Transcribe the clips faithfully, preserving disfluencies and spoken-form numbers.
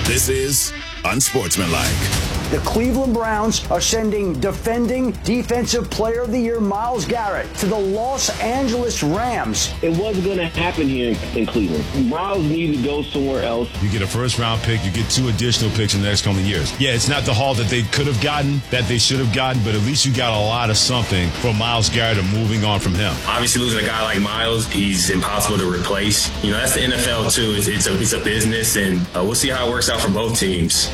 This is Unsportsmanlike. The Cleveland Browns are sending defending Defensive Player of the Year Myles Garrett to the Los Angeles Rams. It wasn't going to happen here in Cleveland. Myles needed to go somewhere else. You get a first-round pick. You get two additional picks in the next couple of years. Yeah, it's not the haul that they could have gotten, that they should have gotten, but at least you got a lot of something for Myles Garrett and moving on from him. Obviously, losing a guy like Myles, he's impossible to replace. You know, that's the N F L, too. It's, it's, a, it's a business, and uh, we'll see how it works out for both teams.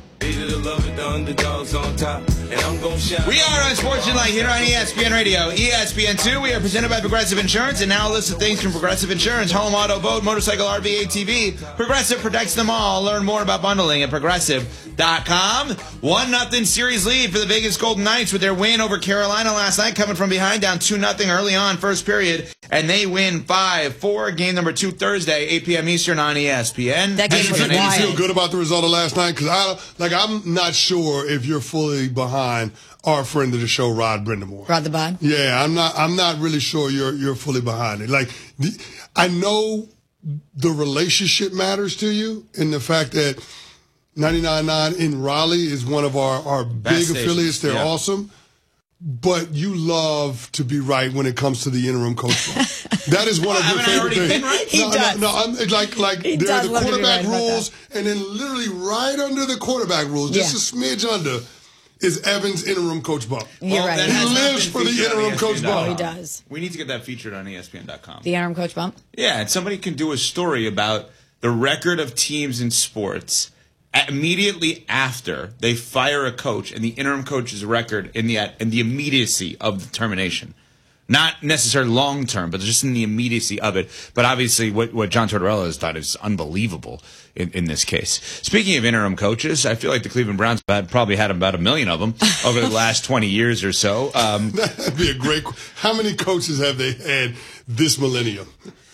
We are Unsportsmanlike here on E S P N Radio, E S P N two. We are presented by Progressive Insurance, and now a list of things from Progressive Insurance: home, auto, boat, motorcycle, R V, A T V. Progressive protects them all. Learn more about bundling at progressive dot com. One nothing series lead for the Vegas Golden Knights with their win over Carolina last night, coming from behind, down two nothing early on, first period, and they win five four. Game number two Thursday, eight p.m. Eastern on E S P N. That game was Did wild. you feel good about the result of last night? Because I, like, I'm not sure if you're fully behind our friend of the show, Rod Brindamore. Rod the Bod? Yeah, I'm not. I'm not really sure you're you're fully behind it. Like, the, I know the relationship matters to you, and the fact that ninety-nine point nine in Raleigh is one of our our big station. affiliates. They're Yeah. awesome. But you love to be right when it comes to the interim coach. That is one Well, of your haven't I favorite already things. been right? He no, does. no, no. I'm, it's like like He there are does the love to be quarterback right about rules, and then literally right under the quarterback rules, just Yeah. a smidge under, is Evans' interim coach bump. You're Well, right. that He has not lives been for the featured on interim E S P N coach dot com. Oh, he does. We need to get that featured on E S P N dot com. The interim coach bump? Yeah, and somebody can do a story about the record of teams in sports immediately after they fire a coach and the interim coach's record in the in the immediacy of the termination. Not necessarily long term, but just in the immediacy of it. But obviously what, what John Tortorella has done is unbelievable in, in this case. Speaking of interim coaches, I feel like the Cleveland Browns had probably had about a million of them over the last twenty years or so. Um, That'd be a great. How many coaches have they had this millennium?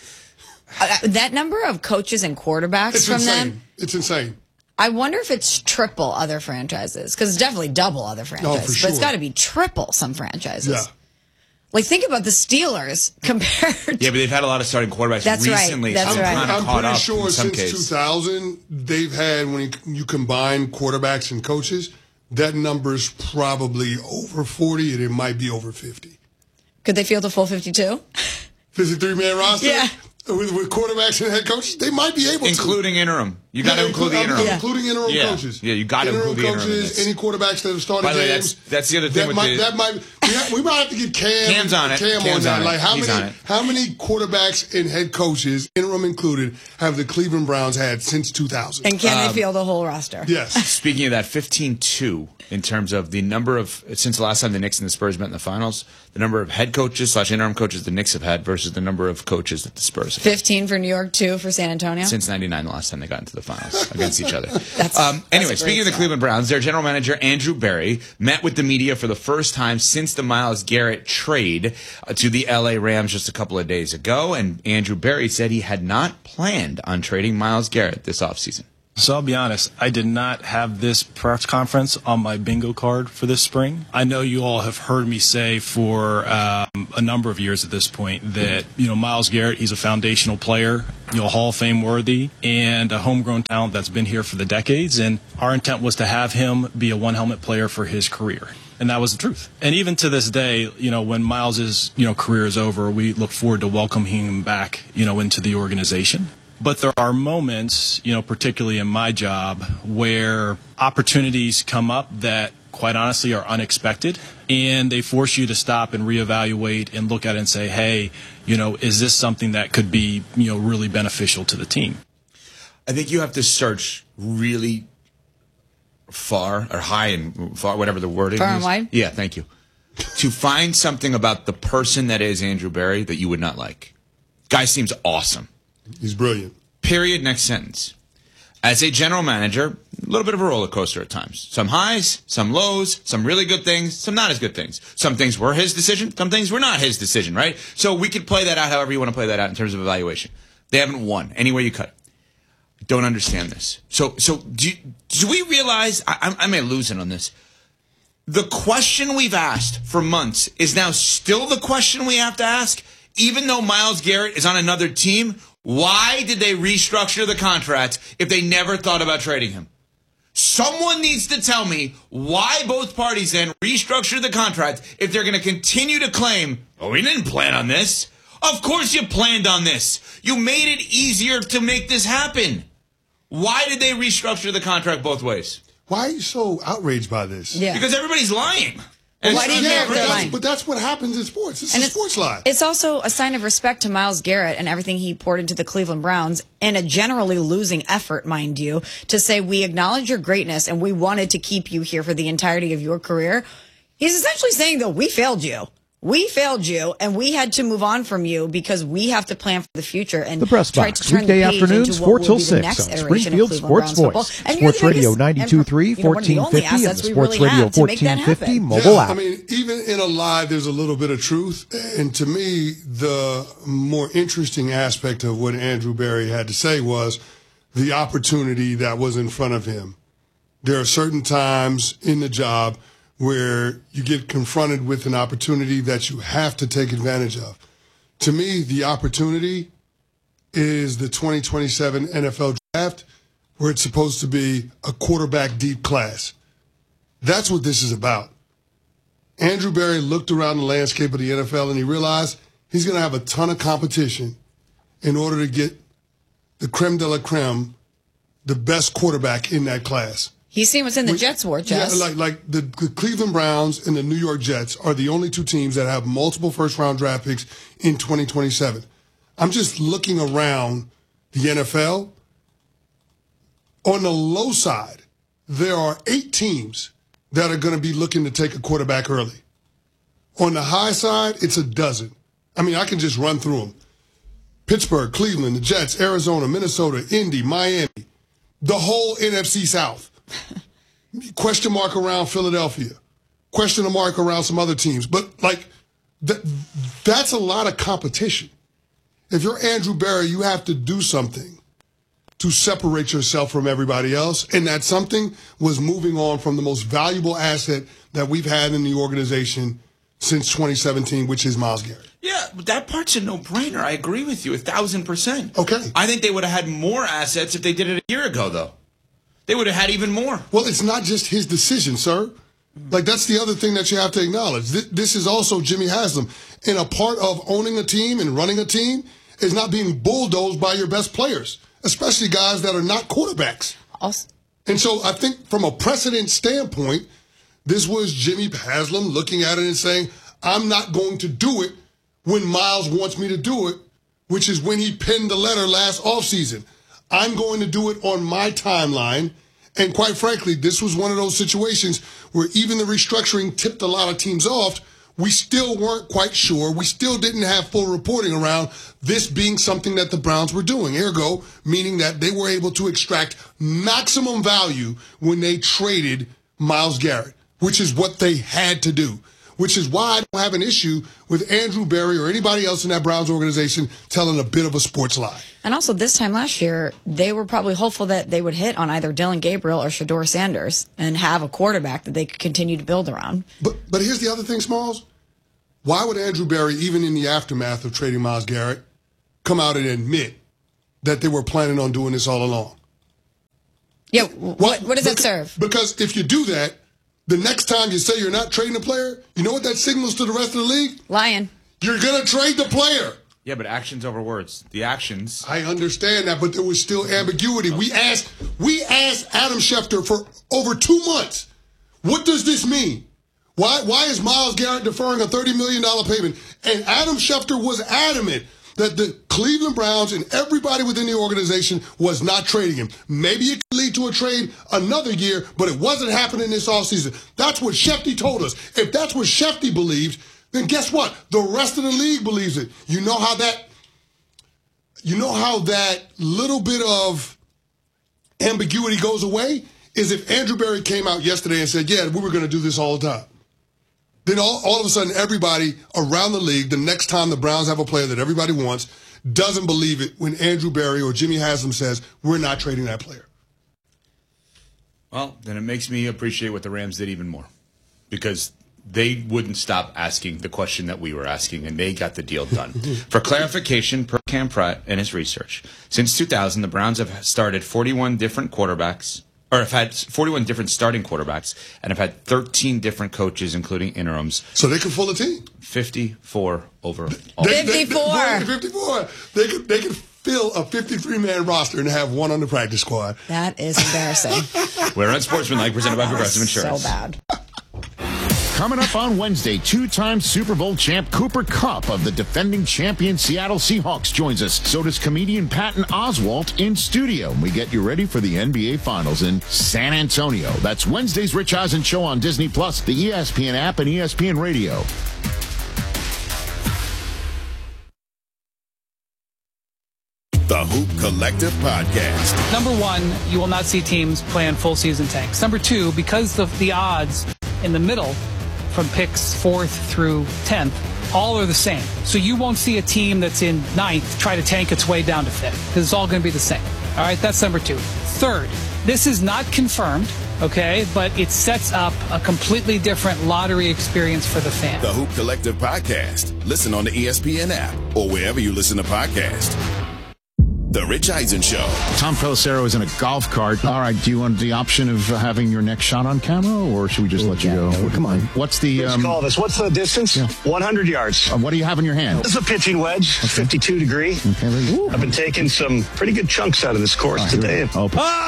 Uh, that number of coaches and quarterbacks It's from insane. them, It's insane. I wonder if it's triple other franchises. Because it's definitely double other franchises. sure. But it's got to be triple some franchises. Yeah. Like, think about the Steelers compared yeah, but they've had a lot of starting quarterbacks That's right. recently. That's so right. I'm kind of I'm caught pretty up sure in some since cases. two thousand, they've had, when you, you combine quarterbacks and coaches, that number's probably over forty, and it might be over fifty. Could they field a full fifty-two? fifty-three man roster? Yeah. With, with quarterbacks and head coaches, they might be able to. Including interim. You got to Yeah, include the I'm- interim. I'm Yeah. Including interim Yeah. coaches. Yeah, you gotta interim include the interim in coaches, this. any quarterbacks that have started By the way, games. that's- that's the other thing That with might, the- that might we, have, we might have to get Cam. Cam's on it. Cam Cam's on that. on it. Like how He's many on it. how many quarterbacks and head coaches, interim included, have the Cleveland Browns had since two thousand? And can Um, they field a whole roster? Yes. Speaking of that, fifteen two in terms of the number of, since the last time the Knicks and the Spurs met in the finals, the number of head coaches slash interim coaches the Knicks have had versus the number of coaches that the Spurs have had. fifteen for New York, two for San Antonio? Since ninety-nine, the last time they got into the finals against each other. That's- um, anyway, that's a speaking of the great Cleveland Browns, their general manager, Andrew Berry, met with the media for the first time since the Myles Garrett trade uh, to the L A Rams just a couple of days ago. And Andrew Berry said he had not planned on trading Myles Garrett this offseason. So I'll be honest, I did not have this press conference on my bingo card for this spring. I know you all have heard me say for um, a number of years at this point that, you know, Myles Garrett, he's a foundational player, you know, Hall of Fame worthy, and a homegrown talent that's been here for the decades. And our intent was to have him be a one-helmet player for his career. And that was the truth. And even to this day, you know, when Myles's, you know, career is over, we look forward to welcoming him back, you know, into the organization. But there are moments, you know, particularly in my job, where opportunities come up that, quite honestly, are unexpected, and they force you to stop and reevaluate and look at it and say, hey, you know, is this something that could be, you know, really beneficial to the team? I think you have to search really far or high and far, whatever the wording Far is. and wide? Yeah, thank you. To find something about the person that is Andrew Berry that you would not like. Guy seems awesome. He's brilliant. Period. Next sentence. As a general manager, a little bit of a roller coaster at times. Some highs, some lows, some really good things, some not as good things. Some things were his decision, some things were not his decision, right? So we could play that out however you want to play that out in terms of evaluation. They haven't won anywhere you cut it. I don't understand this. So, so do you, do we realize? I, I may lose it on this. The question we've asked for months is now still the question we have to ask, even though Myles Garrett is on another team. Why did they restructure the contract if they never thought about trading him? Someone needs to tell me why both parties then restructured the contract if they're going to continue to claim, oh, we didn't plan on this. Of course you planned on this. You made it easier to make this happen. Why did they restructure the contract both ways? Why are you so outraged by this? Yeah. Because everybody's lying. Well, why do you yeah, think but they're that's, lying? but that's what happens in sports. It's And a it's, sports lie. It's also a sign of respect to Myles Garrett and everything he poured into the Cleveland Browns in a generally losing effort, mind you, to say we acknowledge your greatness and we wanted to keep you here for the entirety of your career. He's essentially saying, though, we failed you. We failed you, and we had to move on from you because we have to plan for the future and The Press try Box, to turn weekday the page afternoons, into four what till will be the six next on iteration of Springfield Cleveland Sports Browns football. Voice. And you're Sports the Radio biggest- ninety-two and, point three, you know, one of the fourteen only fifty, and the assets we Sports really Radio have to make that fourteen fifty happen. mobile yeah, app. I mean, even in a lie, there's a little bit of truth. And to me, the more interesting aspect of what Andrew Berry had to say was the opportunity that was in front of him. There are certain times in the job where you get confronted with an opportunity that you have to take advantage of. To me, the opportunity is the twenty twenty-seven N F L draft, where it's supposed to be a quarterback deep class. That's what this is about. Andrew Berry looked around the landscape of the N F L and he realized he's going to have a ton of competition in order to get the creme de la creme, the best quarterback in that class. He's seen what's in the Jets war chest. Yeah, like like the, the Cleveland Browns and the New York Jets are the only two teams that have multiple first-round draft picks in twenty twenty-seven. I'm just looking around the N F L. On the low side, there are eight teams that are going to be looking to take a quarterback early. On the high side, it's a dozen. I mean, I can just run through them. Pittsburgh, Cleveland, the Jets, Arizona, Minnesota, Indy, Miami, the whole N F C South. Question mark around Philadelphia. Question mark around some other teams. But, like, th- that's a lot of competition. If you're Andrew Berry, you have to do something to separate yourself from everybody else. And that something was moving on from the most valuable asset that we've had in the organization since twenty seventeen, which is Myles Garrett. Yeah, but that part's a no-brainer. I agree with you a thousand percent. Okay. I think they would have had more assets if they did it a year ago, though. They would have had even more. Well, it's not just his decision, sir. Like, that's the other thing that you have to acknowledge. This, this is also Jimmy Haslam. And a part of owning a team and running a team is not being bulldozed by your best players, especially guys that are not quarterbacks. Also, And so I think from a precedent standpoint, this was Jimmy Haslam looking at it and saying, I'm not going to do it when Myles wants me to do it, which is when he penned the letter last offseason. I'm going to do it on my timeline. And quite frankly, this was one of those situations where even the restructuring tipped a lot of teams off. We still weren't quite sure. We still didn't have full reporting around this being something that the Browns were doing. Ergo, meaning that they were able to extract maximum value when they traded Myles Garrett, which is what they had to do. Which is why I don't have an issue with Andrew Berry or anybody else in that Browns organization telling a bit of a sports lie. and also this time last year, they were probably hopeful that they would hit on either Dylan Gabriel or Shedeur Sanders and have a quarterback that they could continue to build around. But but here's the other thing, Smalls. Why would Andrew Berry, even in the aftermath of trading Myles Garrett, come out and admit that they were planning on doing this all along? Yeah, what, what does that Beca- serve? Because if you do that, the next time you say you're not trading a player, you know what that signals to the rest of the league? Lying. You're going to trade the player. Yeah, but actions over words. The actions. I understand that, but there was still ambiguity. We asked, we asked Adam Schefter for over two months. What does this mean? Why, why is Myles Garrett deferring a thirty million dollars payment? And Adam Schefter was adamant that the Cleveland Browns and everybody within the organization was not trading him. Maybe it could lead to a trade another year, but it wasn't happening this offseason. That's what Shefty told us. If that's what Shefty believed, then guess what? The rest of the league believes it. You know how that, you know how that little bit of ambiguity goes away? Is if Andrew Berry came out yesterday and said, yeah, we were going to do this all the time. Then all, all of a sudden, everybody around the league, the next time the Browns have a player that everybody wants, doesn't believe it when Andrew Berry or Jimmy Haslam says, we're not trading that player. Well, then it makes me appreciate what the Rams did even more. Because they wouldn't stop asking the question that we were asking, and they got the deal done. For clarification, per Cam Pratt and his research, since two thousand, the Browns have started forty-one different quarterbacks or have had forty-one different starting quarterbacks, and have had thirteen different coaches, including interims. So they could fill a team. fifty-four overall. They, fifty-four. They, they, fifty-four. They could they could fill a fifty-three man roster and have one on the practice squad. That is embarrassing. We're Unsportsmanlike, presented by Progressive Insurance. So bad. Coming up on Wednesday, two-time Super Bowl champ Cooper Kupp of the defending champion Seattle Seahawks joins us. So does comedian Patton Oswalt in studio. We get you ready for the N B A Finals in San Antonio. That's Wednesday's Rich Eisen Show on Disney Plus, the E S P N app, and E S P N Radio. The Hoop Collective Podcast. Number one, you will not see teams playing full season tanks. Number two, because of the odds in the middle from picks fourth through tenth, all are the same. So you won't see a team that's in ninth try to tank its way down to fifth, because it's all going to be the same. All right, that's number two. Third, this is not confirmed, okay, but it sets up a completely different lottery experience for the fan. The Hoop Collective Podcast. Listen on the E S P N app or wherever you listen to podcasts. The Rich Eisen Show. Tom Pelissero is in a golf cart. All right, do you want the option of uh, having your next shot on camera, or should we just let you go? No, come on. What's the... Let's Um, call this. What's the distance? Yeah. one hundred yards. uh, what do you have in your hand? This is a pitching wedge, fifty-two degree. Okay, Lee. I've been taking some pretty good chunks out of this course today. Oh,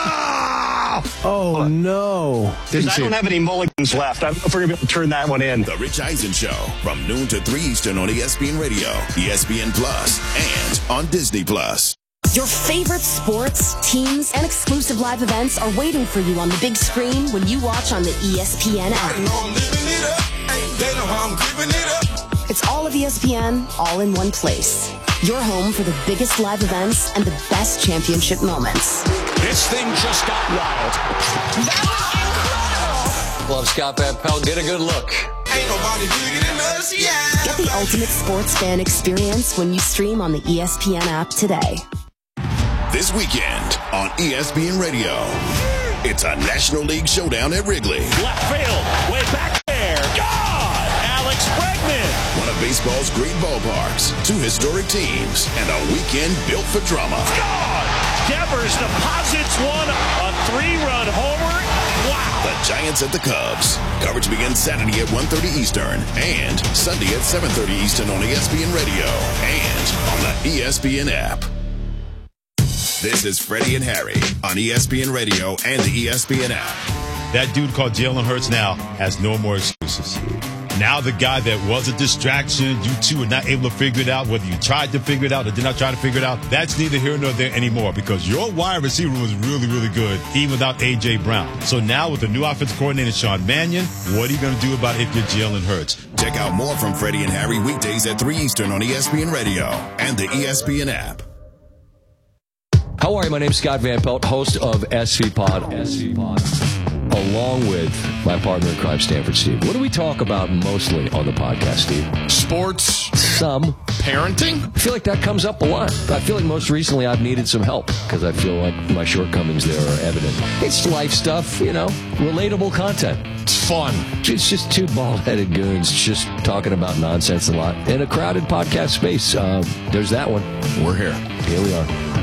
Oh, no. Didn't I see don't it. have any mulligans left. I don't know if we're going to be able to turn that one in. The Rich Eisen Show from noon to three Eastern on E S P N Radio, E S P N Plus, and on Disney Plus. Your favorite sports, teams, and exclusive live events are waiting for you on the big screen when you watch on the E S P N app. It's all of E S P N, all in one place. Your home for the biggest live events and the best championship moments. This thing just got wild. That was incredible. Love Scott Van Pelt. Get a good look. Ain't nobody bigger than us, yeah. Get the ultimate sports fan experience when you stream on the E S P N app today. This weekend on E S P N Radio, it's a National League showdown at Wrigley. Left field, way back there. God! Alex Bregman. One of baseball's great ballparks, two historic teams, and a weekend built for drama. God! Devers deposits one, a three-run homer. Wow! The Giants at the Cubs. Coverage begins Saturday at one thirty Eastern and Sunday at seven thirty Eastern on E S P N Radio and on the E S P N app. This is Freddie and Harry on E S P N Radio and the E S P N app. That dude called Jalen Hurts now has no more excuses. Now the guy that was a distraction, you two are not able to figure it out, whether you tried to figure it out or did not try to figure it out, that's neither here nor there anymore because your wide receiver was really, really good, even without A J. Brown. So now with the new offensive coordinator, Sean Mannion, what are you going to do about it if you're Jalen Hurts? Check out more from Freddie and Harry weekdays at three Eastern on E S P N Radio and the E S P N app. How are you? My name's Scott Van Pelt, host of S V Pod. S V Pod. Along with my partner in crime, Stanford Steve. What do we talk about mostly on the podcast, Steve? Sports. Some. Parenting. I feel like that comes up a lot. I feel like most recently I've needed some help because I feel like my shortcomings there are evident. It's life stuff, you know, relatable content. It's fun. It's just two bald-headed goons just talking about nonsense a lot in a crowded podcast space. Uh, there's that one. We're here. Here we are.